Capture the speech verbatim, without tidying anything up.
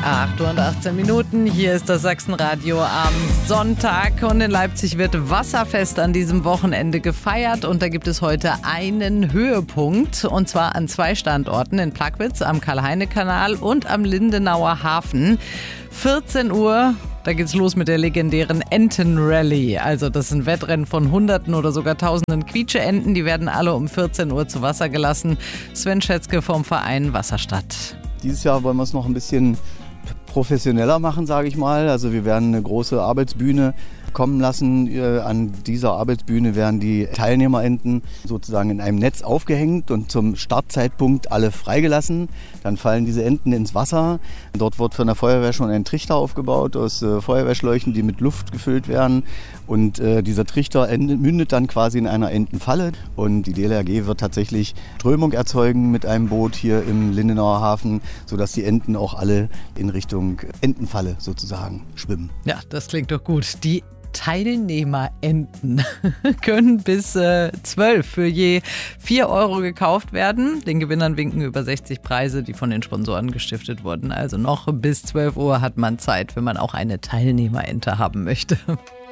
acht Uhr und achtzehn Minuten, hier ist das Sachsenradio am Sonntag und in Leipzig wird Wasserfest an diesem Wochenende gefeiert und da gibt es heute einen Höhepunkt und zwar an zwei Standorten, in Plagwitz am Karl-Heine-Kanal und am Lindenauer Hafen. vierzehn Uhr, da geht's los mit der legendären Entenrallye. Also das ist ein Wettrennen von Hunderten oder sogar Tausenden Quietscheenten. Die werden alle um vierzehn Uhr zu Wasser gelassen. Sven Schätzke vom Verein Wasserstadt. Dieses Jahr wollen wir es noch ein bisschen professioneller machen, sage ich mal. Also wir werden eine große Arbeitsbühne kommen lassen. An dieser Arbeitsbühne werden die Teilnehmerenten sozusagen in einem Netz aufgehängt und zum Startzeitpunkt alle freigelassen. Dann fallen diese Enten ins Wasser. Dort wird von der Feuerwehr schon ein Trichter aufgebaut aus äh, Feuerwehrschläuchen, die mit Luft gefüllt werden. Und äh, dieser Trichter endet, mündet dann quasi in einer Entenfalle. Und die D L R G wird tatsächlich Strömung erzeugen mit einem Boot hier im Lindenauer Hafen, sodass die Enten auch alle in Richtung Entenfalle sozusagen schwimmen. Ja, das klingt doch gut. Die Teilnehmerenten können bis äh, zwölf für je vier Euro gekauft werden. Den Gewinnern winken über sechzig Preise, die von den Sponsoren gestiftet wurden. Also noch bis zwölf Uhr hat man Zeit, wenn man auch eine Teilnehmerente haben möchte.